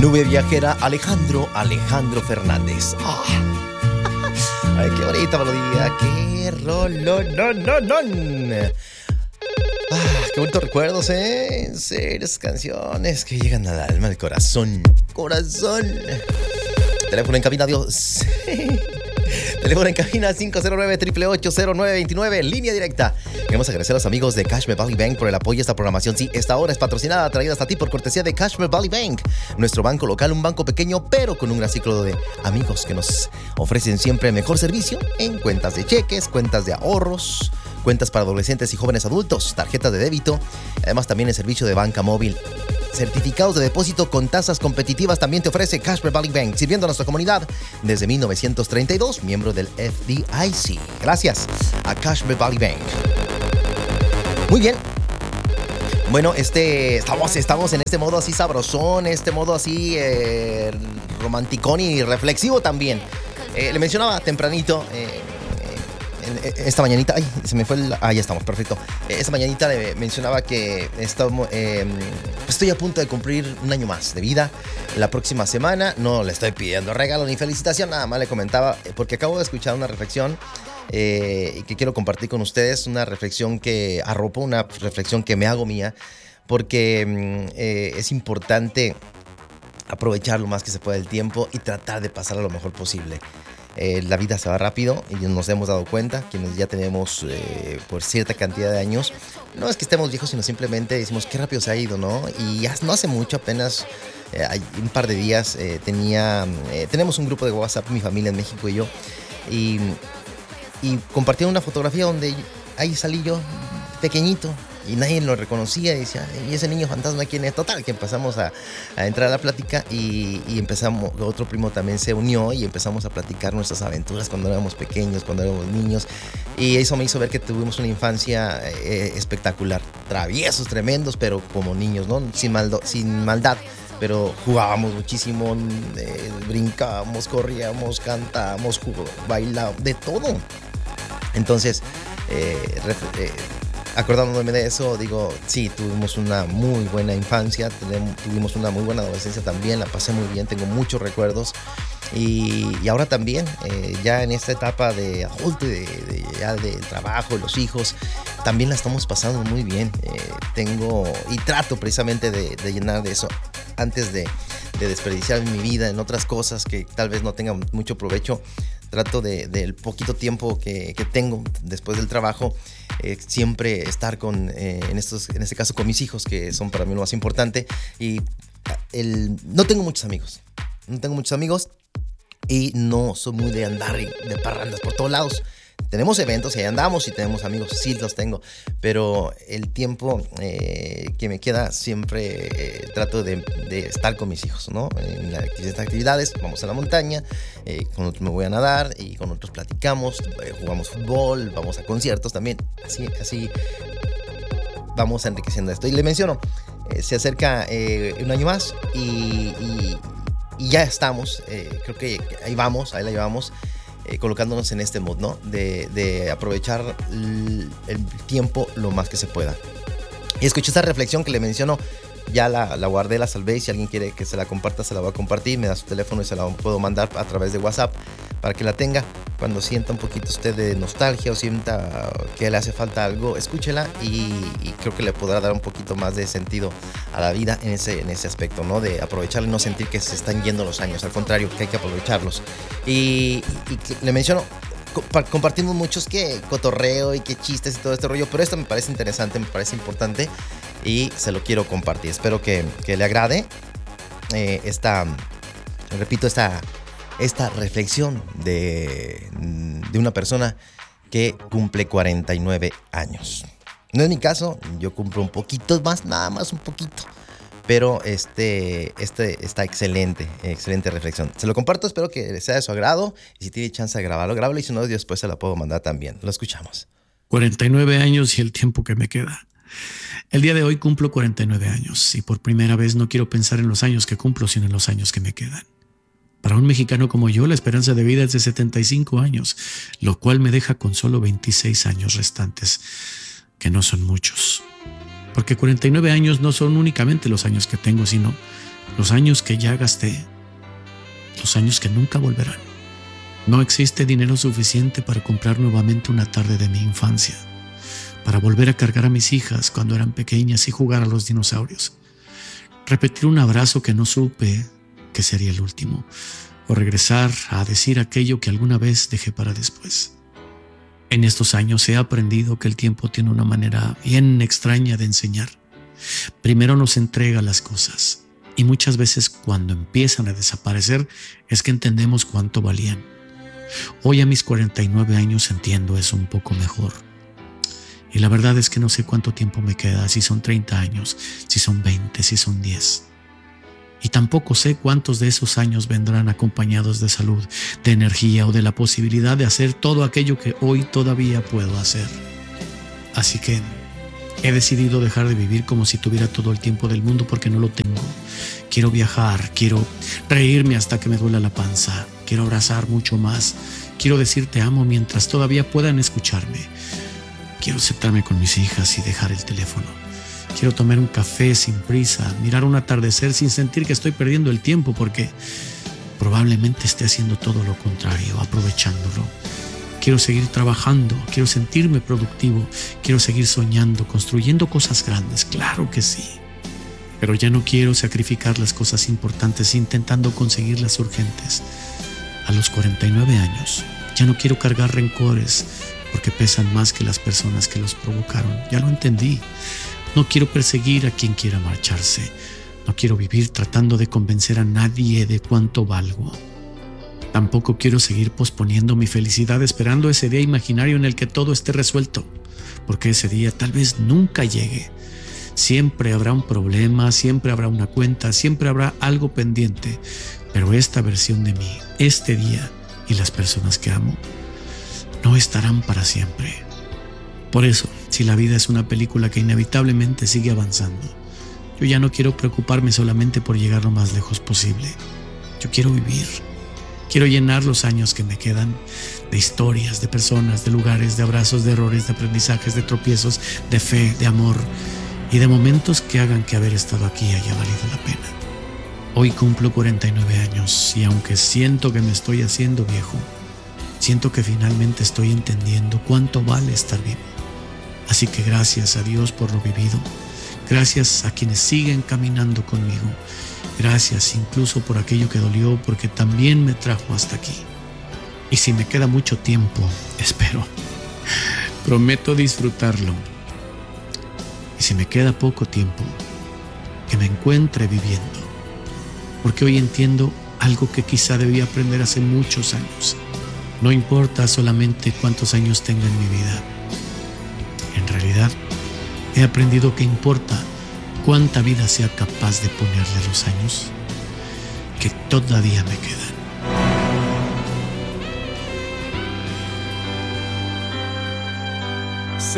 Nube viajera Alejandro Fernández. Oh. Ay, qué bonita melodía, qué rolón. Qué bonitos recuerdos, en serio, esas canciones que llegan al alma, al corazón. Teléfono en cabina, Dios. Teléfono en cabina 509-888-0929, línea directa. Queremos agradecer a los amigos de Cashmere Valley Bank por el apoyo a esta programación. Sí, esta hora es patrocinada, traída hasta ti por cortesía de Cashmere Valley Bank, nuestro banco local, un banco pequeño pero con un gran ciclo de amigos que nos ofrecen siempre el mejor servicio en cuentas de cheques, cuentas de ahorros, cuentas para adolescentes y jóvenes adultos, tarjetas de débito, además también el servicio de banca móvil. Certificados de depósito con tasas competitivas también te ofrece Cashmere Valley Bank, sirviendo a nuestra comunidad desde 1932, miembro del FDIC. Gracias a Cashmere Valley Bank. Muy bien. Bueno, estamos en este modo así sabrosón, este modo así romanticón y reflexivo también. Le mencionaba tempranito, esta mañanita, ay, se me fue ya estamos, perfecto. Esta mañanita le mencionaba que estoy a punto de cumplir un año más de vida. La próxima semana no le estoy pidiendo regalo ni felicitación, nada más le comentaba, porque acabo de escuchar una reflexión que quiero compartir con ustedes, una reflexión que arropo, una reflexión que me hago mía, porque es importante aprovechar lo más que se pueda el tiempo y tratar de pasar lo mejor posible. La vida se va rápido y nos hemos dado cuenta, quienes ya tenemos por cierta cantidad de años, no es que estemos viejos, sino simplemente decimos qué rápido se ha ido, ¿no? Y ya no hace mucho, apenas un par de días tenemos un grupo de WhatsApp, mi familia en México y yo, y compartieron una fotografía donde ahí salí yo pequeñito y nadie lo reconocía y decía, ¿y ese niño fantasma quién es? Total, que empezamos a entrar a la plática y empezamos, otro primo también se unió y empezamos a platicar nuestras aventuras cuando éramos pequeños, cuando éramos niños, y eso me hizo ver que tuvimos una infancia espectacular, traviesos, tremendos, pero como niños, ¿no? Sin maldad, pero jugábamos muchísimo, brincábamos, corríamos, cantábamos, bailábamos, de todo. Entonces, acordándome de eso, digo, sí, tuvimos una muy buena infancia, tuvimos una muy buena adolescencia también, la pasé muy bien, tengo muchos recuerdos y ahora también, ya en esta etapa de adulto, ya del trabajo, los hijos, también la estamos pasando muy bien. Y trato precisamente de llenar de eso antes de desperdiciar mi vida en otras cosas que tal vez no tengan mucho provecho. Trato del poquito tiempo que tengo después del trabajo, siempre estar en este caso con mis hijos, que son para mí lo más importante. Y no tengo muchos amigos y no soy muy de andar de parrandas por todos lados. Tenemos eventos y ahí andamos y tenemos amigos, sí los tengo, pero el tiempo que me queda siempre trato de estar con mis hijos, ¿no? En las actividades, vamos a la montaña, con otros me voy a nadar y con otros platicamos, jugamos fútbol, vamos a conciertos también, así vamos enriqueciendo esto. Y le menciono, se acerca un año más y ya estamos, creo que ahí la llevamos. Colocándonos en este mood, ¿no? De aprovechar el tiempo lo más que se pueda. Y escuché esta reflexión que le menciono, ya la guardé, la salvé, y si alguien quiere que se la comparta, se la va a compartir, me da su teléfono y se la puedo mandar a través de WhatsApp para que la tenga. Cuando sienta un poquito usted de nostalgia o sienta que le hace falta algo, escúchela y creo que le podrá dar un poquito más de sentido a la vida en ese aspecto, ¿no? De aprovechar y no sentir que se están yendo los años, al contrario, que hay que aprovecharlos. Y le menciono, compartimos muchos que cotorreo y que chistes y todo este rollo, pero esto me parece interesante, me parece importante y se lo quiero compartir. Espero que le agrade esta reflexión de una persona que cumple 49 años. No es mi caso, yo cumplo un poquito más, nada más un poquito. Pero está excelente reflexión. Se lo comparto, espero que sea de su agrado. Y si tiene chance de grábalo. Y si no, después se la puedo mandar también. Lo escuchamos. 49 años y el tiempo que me queda. El día de hoy cumplo 49 años y por primera vez no quiero pensar en los años que cumplo, sino en los años que me quedan. Para un mexicano como yo, la esperanza de vida es de 75 años, lo cual me deja con solo 26 años restantes, que no son muchos. Porque 49 años no son únicamente los años que tengo, sino los años que ya gasté, los años que nunca volverán. No existe dinero suficiente para comprar nuevamente una tarde de mi infancia, para volver a cargar a mis hijas cuando eran pequeñas y jugar a los dinosaurios, repetir un abrazo que no supe que sería el último, o regresar a decir aquello que alguna vez dejé para después. En estos años he aprendido que el tiempo tiene una manera bien extraña de enseñar. Primero nos entrega las cosas y muchas veces cuando empiezan a desaparecer es que entendemos cuánto valían. Hoy a mis 49 años entiendo eso un poco mejor. Y la verdad es que no sé cuánto tiempo me queda, si son 30 años, si son 20, si son 10. Y tampoco sé cuántos de esos años vendrán acompañados de salud, de energía o de la posibilidad de hacer todo aquello que hoy todavía puedo hacer. Así que he decidido dejar de vivir como si tuviera todo el tiempo del mundo porque no lo tengo. Quiero viajar, quiero reírme hasta que me duela la panza, quiero abrazar mucho más, quiero decir te amo mientras todavía puedan escucharme. Quiero sentarme con mis hijas y dejar el teléfono. Quiero tomar un café sin prisa, mirar un atardecer sin sentir que estoy perdiendo el tiempo porque probablemente esté haciendo todo lo contrario, aprovechándolo. Quiero seguir trabajando, quiero sentirme productivo, quiero seguir soñando, construyendo cosas grandes, claro que sí. Pero ya no quiero sacrificar las cosas importantes intentando conseguirlas urgentes. A los 49 años ya no quiero cargar rencores porque pesan más que las personas que los provocaron. Ya lo entendí. No quiero perseguir a quien quiera marcharse. No quiero vivir tratando de convencer a nadie de cuánto valgo. Tampoco quiero seguir posponiendo mi felicidad esperando ese día imaginario en el que todo esté resuelto, porque ese día tal vez nunca llegue. Siempre habrá un problema, siempre habrá una cuenta, siempre habrá algo pendiente, pero esta versión de mí, este día y las personas que amo, no estarán para siempre. Por eso, si la vida es una película que inevitablemente sigue avanzando, yo ya no quiero preocuparme solamente por llegar lo más lejos posible. Yo quiero vivir. Quiero llenar los años que me quedan de historias, de personas, de lugares, de abrazos, de errores, de aprendizajes, de tropiezos, de fe, de amor y de momentos que hagan que haber estado aquí haya valido la pena. Hoy cumplo 49 años y aunque siento que me estoy haciendo viejo, siento que finalmente estoy entendiendo cuánto vale estar vivo. Así que gracias a Dios por lo vivido, gracias a quienes siguen caminando conmigo, gracias incluso por aquello que dolió porque también me trajo hasta aquí. Y si me queda mucho tiempo, espero, prometo disfrutarlo. Y si me queda poco tiempo, que me encuentre viviendo, porque hoy entiendo algo que quizá debí aprender hace muchos años. No importa solamente cuántos años tenga en mi vida. En realidad, he aprendido que importa cuánta vida sea capaz de ponerle a los años que todavía me quedan.